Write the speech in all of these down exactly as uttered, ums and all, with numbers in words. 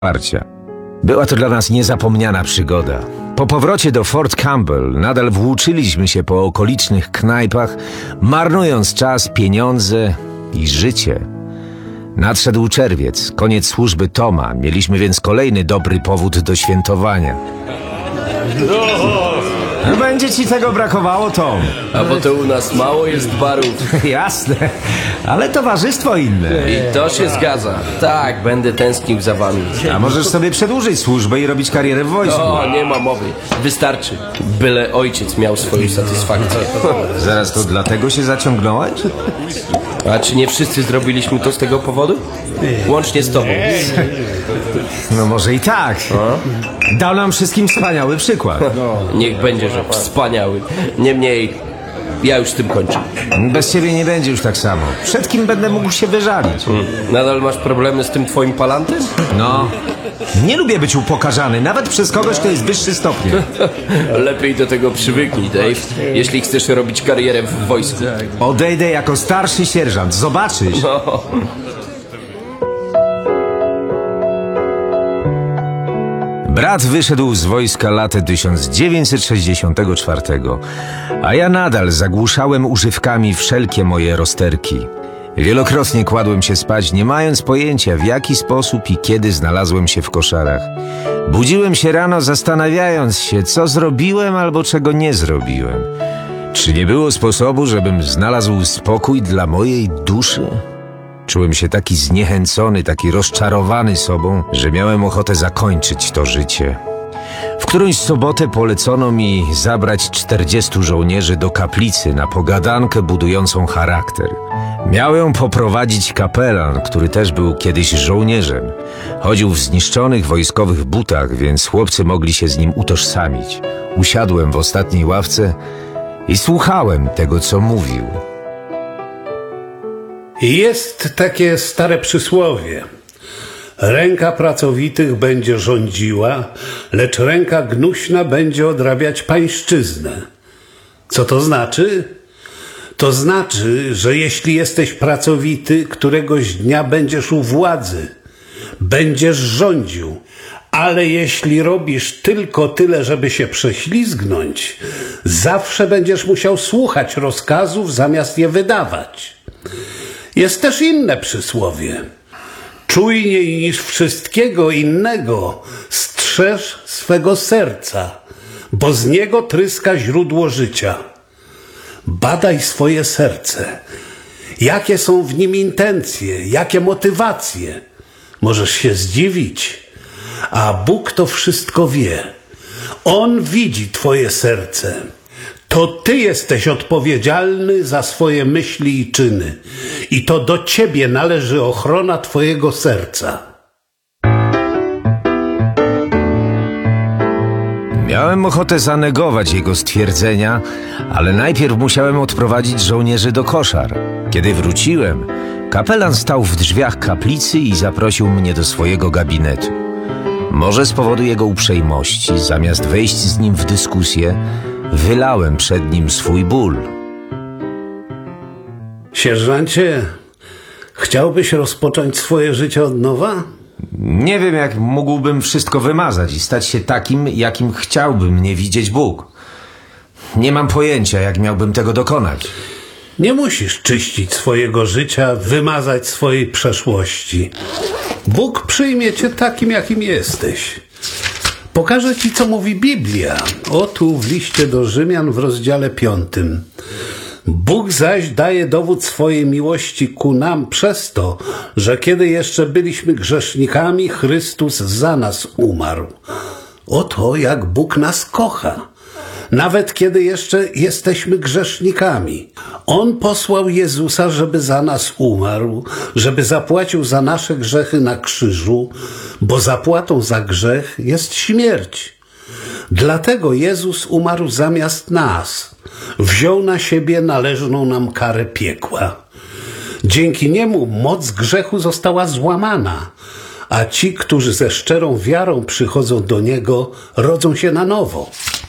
wsparcia. Była to dla nas niezapomniana przygoda. Po powrocie do Fort Campbell nadal włóczyliśmy się po okolicznych knajpach, marnując czas, pieniądze i życie. Nadszedł czerwiec, koniec służby Toma, mieliśmy więc kolejny dobry powód do świętowania. No, będzie ci tego brakowało, Tom. A bo to u nas mało jest barów. Jasne, ale towarzystwo inne. I to się zgadza. Tak, będę tęsknił za wami. A możesz sobie przedłużyć służbę i robić karierę w wojsku. O, nie ma mowy. Wystarczy. Byle ojciec miał swoją satysfakcję. Zaraz, to dlatego się zaciągnąłeś? A czy nie wszyscy zrobiliśmy to z tego powodu? Łącznie z tobą. No może i tak. Dał nam wszystkim wspaniały przykład. Niech będzie, że wspaniały. Niemniej, ja już z tym kończę. Bez ciebie nie będzie już tak samo. Przed kim będę mógł się wyżalić? Hmm. Nadal masz problemy z tym twoim palantem? No, nie lubię być upokarzany, nawet przez kogoś, kto jest wyższy stopniem. Lepiej do tego przywyknij, Dave, jeśli chcesz robić karierę w wojsku. Odejdę jako starszy sierżant, zobaczysz. No. Brat wyszedł z wojska latem tysiąc dziewięćset sześćdziesiątego czwartego, a ja nadal zagłuszałem używkami wszelkie moje rozterki. Wielokrotnie kładłem się spać, nie mając pojęcia, w jaki sposób i kiedy znalazłem się w koszarach. Budziłem się rano, zastanawiając się, co zrobiłem albo czego nie zrobiłem. Czy nie było sposobu, żebym znalazł spokój dla mojej duszy? Czułem się taki zniechęcony, taki rozczarowany sobą, że miałem ochotę zakończyć to życie. W którąś sobotę polecono mi zabrać czterdziestu żołnierzy do kaplicy na pogadankę budującą charakter. Miał ją poprowadzić kapelan, który też był kiedyś żołnierzem. Chodził w zniszczonych wojskowych butach, więc chłopcy mogli się z nim utożsamić. Usiadłem w ostatniej ławce i słuchałem tego, co mówił. Jest takie stare przysłowie. Ręka pracowitych będzie rządziła, lecz ręka gnuśna będzie odrabiać pańszczyznę. Co to znaczy? To znaczy, że jeśli jesteś pracowity, któregoś dnia będziesz u władzy, będziesz rządził, ale jeśli robisz tylko tyle, żeby się prześlizgnąć, zawsze będziesz musiał słuchać rozkazów zamiast je wydawać. Jest też inne przysłowie. Czujniej niż wszystkiego innego strzeż swego serca, bo z niego tryska źródło życia. Badaj swoje serce. Jakie są w nim intencje, jakie motywacje? Możesz się zdziwić, a Bóg to wszystko wie. On widzi twoje serce. To ty jesteś odpowiedzialny za swoje myśli i czyny. I to do ciebie należy ochrona twojego serca. Miałem ochotę zanegować jego stwierdzenia, ale najpierw musiałem odprowadzić żołnierzy do koszar. Kiedy wróciłem, kapelan stał w drzwiach kaplicy i zaprosił mnie do swojego gabinetu. Może z powodu jego uprzejmości, zamiast wejść z nim w dyskusję, wylałem przed nim swój ból. Sierżancie, chciałbyś rozpocząć swoje życie od nowa? Nie wiem, jak mógłbym wszystko wymazać i stać się takim, jakim chciałby mnie widzieć Bóg. Nie mam pojęcia, jak miałbym tego dokonać. Nie musisz czyścić swojego życia, wymazać swojej przeszłości. Bóg przyjmie cię takim, jakim jesteś. Pokażę ci, co mówi Biblia. O tu w liście do Rzymian w rozdziale piątym. Bóg zaś daje dowód swojej miłości ku nam przez to, że kiedy jeszcze byliśmy grzesznikami, Chrystus za nas umarł. Oto jak Bóg nas kocha. Nawet kiedy jeszcze jesteśmy grzesznikami. On posłał Jezusa, żeby za nas umarł, żeby zapłacił za nasze grzechy na krzyżu, bo zapłatą za grzech jest śmierć. Dlatego Jezus umarł zamiast nas. Wziął na siebie należną nam karę piekła. Dzięki niemu moc grzechu została złamana, a ci, którzy ze szczerą wiarą przychodzą do Niego, rodzą się na nowo.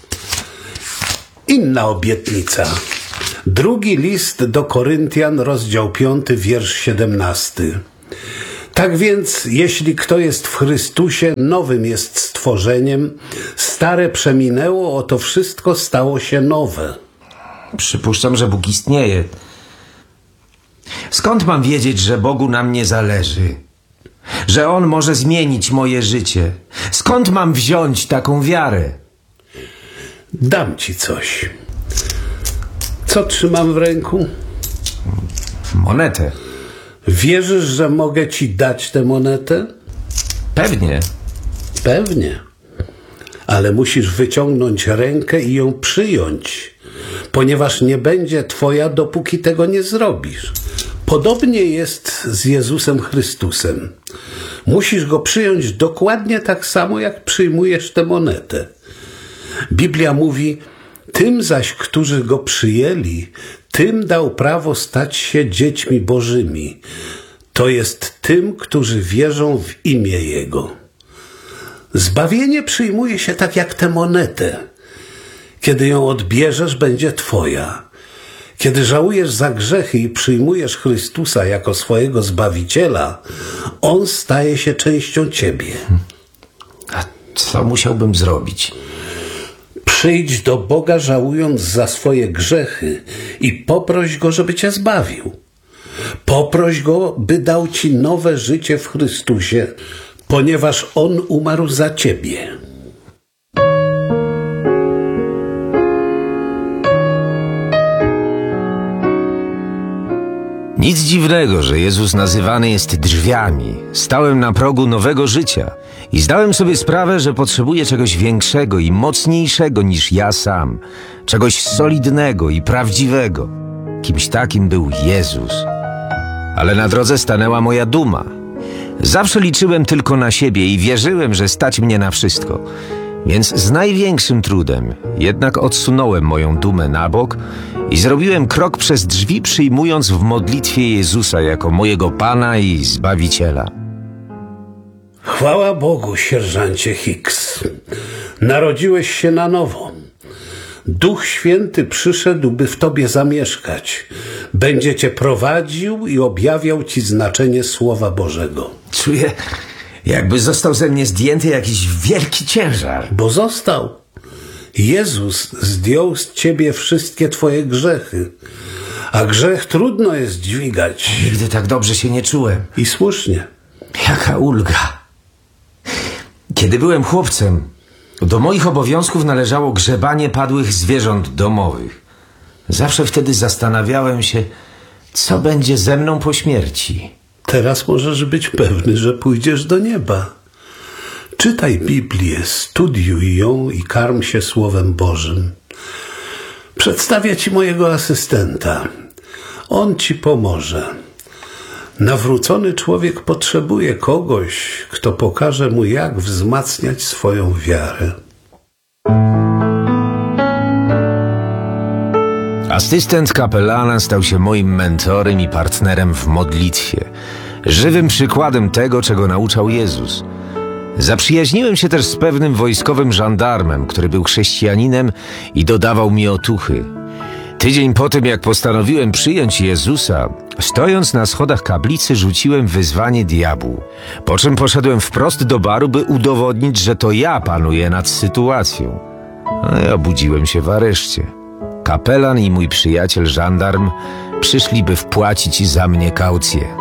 Inna obietnica. Drugi list do Koryntian, rozdział piąty, wiersz siedemnasty. Tak więc, jeśli kto jest w Chrystusie, nowym jest stworzeniem, stare przeminęło, oto wszystko stało się nowe. Przypuszczam, że Bóg istnieje. Skąd mam wiedzieć, że Bogu na mnie zależy? Że On może zmienić moje życie? Skąd mam wziąć taką wiarę? Dam ci coś. Co trzymam w ręku? Monetę. Wierzysz, że mogę ci dać tę monetę? Pewnie. Pewnie. Ale musisz wyciągnąć rękę i ją przyjąć, ponieważ nie będzie twoja, dopóki tego nie zrobisz. Podobnie jest z Jezusem Chrystusem. Musisz Go przyjąć dokładnie tak samo, jak przyjmujesz tę monetę. Biblia mówi, tym zaś, którzy Go przyjęli, tym dał prawo stać się dziećmi Bożymi. To jest tym, którzy wierzą w imię Jego. Zbawienie przyjmuje się tak jak tę monetę. Kiedy ją odbierzesz, będzie twoja. Kiedy żałujesz za grzechy i przyjmujesz Chrystusa jako swojego Zbawiciela, On staje się częścią ciebie. A co musiałbym zrobić? Przyjdź do Boga, żałując za swoje grzechy i poproś Go, żeby cię zbawił. Poproś Go, by dał ci nowe życie w Chrystusie, ponieważ On umarł za ciebie. Nic dziwnego, że Jezus nazywany jest drzwiami. Stałem na progu nowego życia i zdałem sobie sprawę, że potrzebuję czegoś większego i mocniejszego niż ja sam. Czegoś solidnego i prawdziwego. Kimś takim był Jezus. Ale na drodze stanęła moja duma. Zawsze liczyłem tylko na siebie i wierzyłem, że stać mnie na wszystko. Więc z największym trudem jednak odsunąłem moją dumę na bok i zrobiłem krok przez drzwi, przyjmując w modlitwie Jezusa jako mojego Pana i Zbawiciela. Chwała Bogu, sierżancie Hicks. Narodziłeś się na nowo. Duch Święty przyszedł, by w tobie zamieszkać. Będzie cię prowadził i objawiał ci znaczenie Słowa Bożego. Czuję, jakby został ze mnie zdjęty jakiś wielki ciężar. Bo został. Jezus zdjął z ciebie wszystkie twoje grzechy. A grzech trudno jest dźwigać. Nigdy tak dobrze się nie czułem. I słusznie. Jaka ulga. Kiedy byłem chłopcem, do moich obowiązków należało grzebanie padłych zwierząt domowych. Zawsze wtedy zastanawiałem się, co będzie ze mną po śmierci. Teraz możesz być pewny, że pójdziesz do nieba. Czytaj Biblię, studiuj ją i karm się Słowem Bożym. Przedstawię ci mojego asystenta. On ci pomoże. Nawrócony człowiek potrzebuje kogoś, kto pokaże mu, jak wzmacniać swoją wiarę. Asystent kapelana stał się moim mentorem i partnerem w modlitwie. Żywym przykładem tego, czego nauczał Jezus. Zaprzyjaźniłem się też z pewnym wojskowym żandarmem, który był chrześcijaninem i dodawał mi otuchy. Tydzień po tym, jak postanowiłem przyjąć Jezusa, stojąc na schodach kaplicy, rzuciłem wyzwanie diabłu. Po czym poszedłem wprost do baru, by udowodnić, że to ja panuję nad sytuacją. A ja budziłem się w areszcie. Kapelan i mój przyjaciel żandarm przyszli, by wpłacić za mnie kaucję.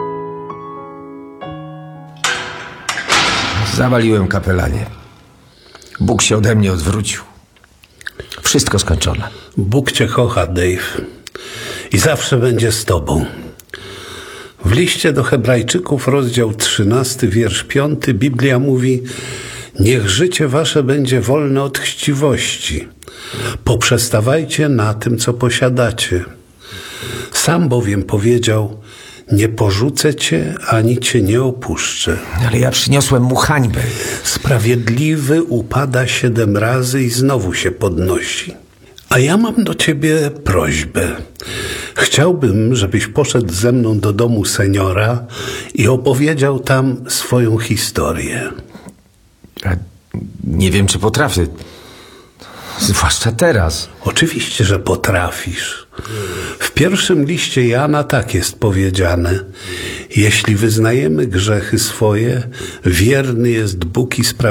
Zawaliłem kapelanie. Bóg się ode mnie odwrócił. Wszystko skończone. Bóg cię kocha, Dave, i zawsze będzie z tobą. W liście do Hebrajczyków, rozdział trzynasty, wiersz piąty, Biblia mówi: niech życie wasze będzie wolne od chciwości. Poprzestawajcie na tym, co posiadacie. Sam bowiem powiedział: nie porzucę cię, ani cię nie opuszczę. Ale ja przyniosłem mu hańbę. Sprawiedliwy upada siedem razy i znowu się podnosi. A ja mam do ciebie prośbę. Chciałbym, żebyś poszedł ze mną do domu seniora i opowiedział tam swoją historię. A nie wiem, czy potrafię. Zwłaszcza teraz. Oczywiście, że potrafisz. W pierwszym liście Jana tak jest powiedziane: jeśli wyznajemy grzechy swoje, wierny jest Bóg i sprawiedliwy,